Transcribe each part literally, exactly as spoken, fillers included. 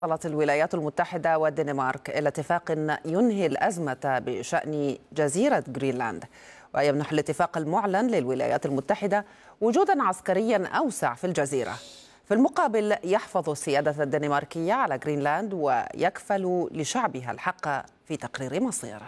وصلت الولايات المتحدة والدنمارك إلى اتفاق ينهي الأزمة بشأن جزيرة غرينلاند، ويمنح الاتفاق المعلن للولايات المتحدة وجودا عسكريا أوسع في الجزيرة. في المقابل يحفظ السيادة الدنماركية على غرينلاند ويكفل لشعبها الحق في تقرير مصيره.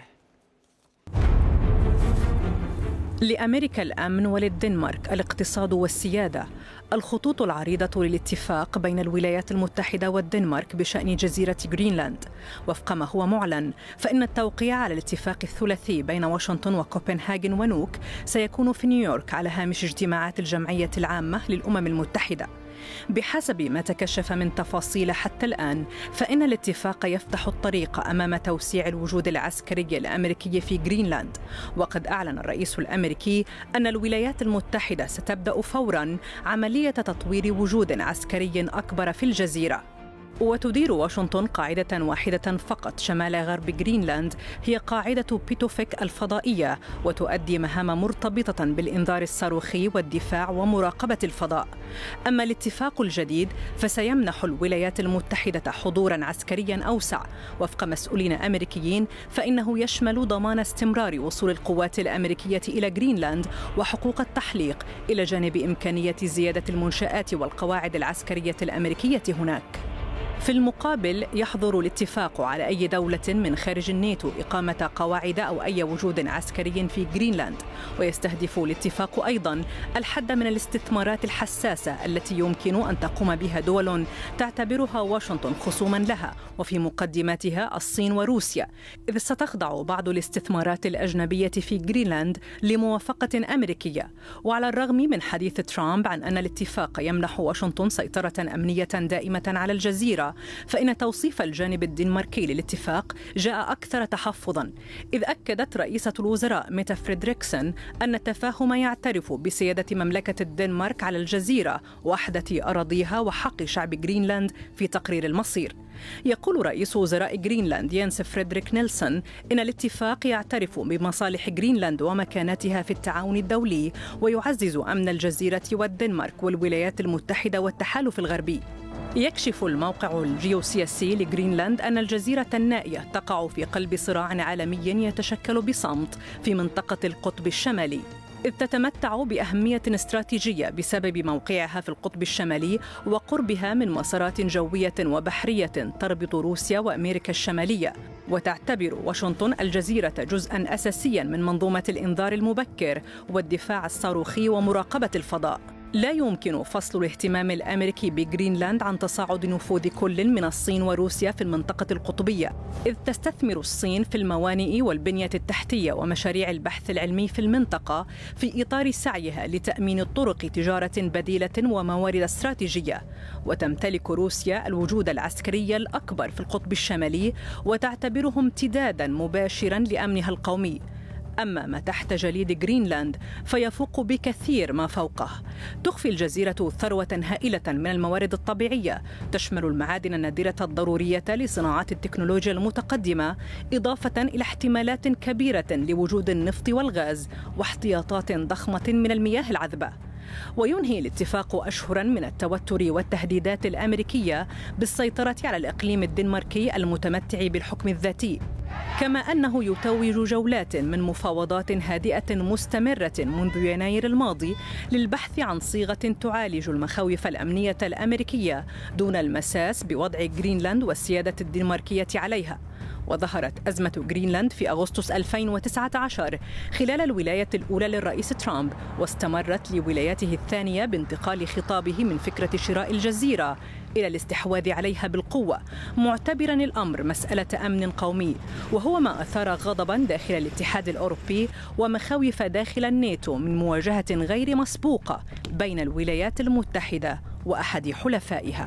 لأمريكا الأمن، وللدنمارك الاقتصاد والسيادة. الخطوط العريضة للاتفاق بين الولايات المتحدة والدنمارك بشأن جزيرة غرينلاند. وفق ما هو معلن، فإن التوقيع على الاتفاق الثلاثي بين واشنطن وكوبنهاغن ونوك سيكون في نيويورك على هامش اجتماعات الجمعية العامة للأمم المتحدة. بحسب ما تكشف من تفاصيل حتى الآن، فإن الاتفاق يفتح الطريق أمام توسيع الوجود العسكري الأمريكي في غرينلاند. وقد أعلن الرئيس الأمريكي أن الولايات المتحدة ستبدأ فوراً عملية تطوير وجود عسكري أكبر في الجزيرة. وتدير واشنطن قاعدة واحدة فقط شمال غرب غرينلاند، هي قاعدة بيتوفيك الفضائية، وتؤدي مهام مرتبطة بالإنذار الصاروخي والدفاع ومراقبة الفضاء. أما الاتفاق الجديد فسيمنح الولايات المتحدة حضوراً عسكرياً أوسع. وفق مسؤولين أمريكيين فإنه يشمل ضمان استمرار وصول القوات الأمريكية إلى غرينلاند وحقوق التحليق، إلى جانب إمكانية زيادة المنشآت والقواعد العسكرية الأمريكية هناك. في المقابل يحظر الاتفاق على أي دولة من خارج الناتو إقامة قواعد أو أي وجود عسكري في غرينلاند. ويستهدف الاتفاق أيضاً الحد من الاستثمارات الحساسة التي يمكن أن تقوم بها دول تعتبرها واشنطن خصوماً لها، وفي مقدماتها الصين وروسيا، إذ ستخضع بعض الاستثمارات الأجنبية في غرينلاند لموافقة أمريكية. وعلى الرغم من حديث ترامب عن أن الاتفاق يمنح واشنطن سيطرة أمنية دائمة على الجزيرة، فإن توصيف الجانب الدنماركي للاتفاق جاء أكثر تحفظاً، إذ أكدت رئيسة الوزراء ميتا فريدريكسن أن التفاهم يعترف بسيادة مملكة الدنمارك على الجزيرة، وحدة أراضيها وحق شعب غرينلاند في تقرير المصير. يقول رئيس وزراء غرينلاند يانس فريدريك نيلسون إن الاتفاق يعترف بمصالح غرينلاند ومكانتها في التعاون الدولي، ويعزز أمن الجزيرة والدنمارك والولايات المتحدة والتحالف الغربي. يكشف الموقع الجيوسياسي لغرينلاند أن الجزيرة النائية تقع في قلب صراع عالمي يتشكل بصمت في منطقة القطب الشمالي، إذ تتمتع بأهمية استراتيجية بسبب موقعها في القطب الشمالي وقربها من مسارات جوية وبحرية تربط روسيا وأمريكا الشمالية. وتعتبر واشنطن الجزيرة جزءاً أساسياً من منظومة الإنذار المبكر والدفاع الصاروخي ومراقبة الفضاء. لا يمكن فصل الاهتمام الأمريكي بغرينلاند عن تصاعد نفوذ كل من الصين وروسيا في المنطقة القطبية، إذ تستثمر الصين في الموانئ والبنية التحتية ومشاريع البحث العلمي في المنطقة في إطار سعيها لتأمين طرق تجارة بديلة وموارد استراتيجية. وتمتلك روسيا الوجود العسكري الأكبر في القطب الشمالي، وتعتبره امتداداً مباشراً لأمنها القومي. أما ما تحت جليد غرينلاند فيفوق بكثير ما فوقه. تخفي الجزيرة ثروة هائلة من الموارد الطبيعية، تشمل المعادن النادرة الضرورية لصناعات التكنولوجيا المتقدمة، إضافة إلى احتمالات كبيرة لوجود النفط والغاز واحتياطات ضخمة من المياه العذبة. وينهي الاتفاق أشهراً من التوتر والتهديدات الأمريكية بالسيطرة على الإقليم الدنماركي المتمتع بالحكم الذاتي، كما أنه يتوج جولات من مفاوضات هادئة مستمرة منذ يناير الماضي للبحث عن صيغة تعالج المخاوف الأمنية الأمريكية دون المساس بوضع غرينلاند والسيادة الدنماركية عليها. وظهرت أزمة غرينلاند في أغسطس ألفين وتسعة عشر خلال الولاية الأولى للرئيس ترامب، واستمرت لولايته الثانية بانتقال خطابه من فكرة شراء الجزيرة إلى الاستحواذ عليها بالقوة، معتبراً الأمر مسألة أمن قومي، وهو ما أثار غضباً داخل الاتحاد الأوروبي ومخاوف داخل الناتو من مواجهة غير مسبوقة بين الولايات المتحدة وأحد حلفائها.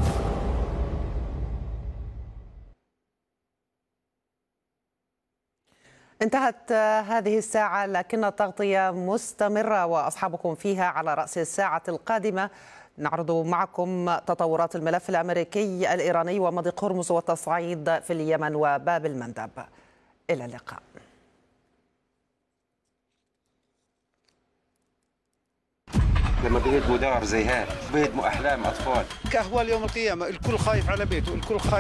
انتهت هذه الساعة، لكن التغطية مستمرة وأصحابكم فيها على رأس الساعة القادمة. نعرض معكم تطورات الملف الأمريكي الإيراني ومضيق هرمز والتصعيد في اليمن وباب المندب. إلى اللقاء. لما بيهدموا دار زي هيك بيهدموا أحلام أطفال. كأهوال يوم القيامة، الكل خايف على بيته، الكل خايف